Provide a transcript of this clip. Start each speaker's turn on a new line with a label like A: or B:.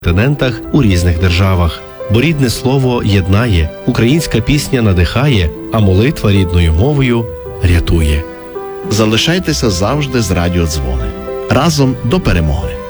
A: континентах, у різних державах. Бо рідне слово єднає, українська пісня надихає, а молитва рідною мовою рятує.
B: Залишайтеся завжди з радіодзвони. Разом до перемоги!